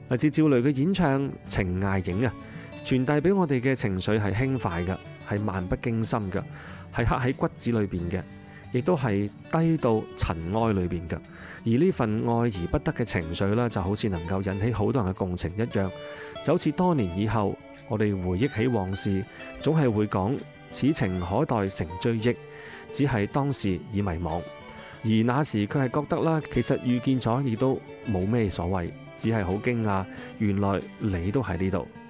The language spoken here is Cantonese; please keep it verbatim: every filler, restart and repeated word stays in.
嚟自趙雷嘅演唱《情涯影》啊，傳遞俾我哋嘅情緒係輕快嘅，係漫不經心嘅，係刻喺骨子裏邊嘅，亦都係低到塵埃裏邊嘅。而呢份愛而不得嘅情緒呢，就好似能夠引起好多人嘅共情一樣，就好似多年以後，我哋回憶起往事，總係會講此情可待成追憶，只係當時已迷惘。而那時佢係覺得啦，其實遇見咗亦都冇咩所謂，只係好驚訝，原來你都喺呢度。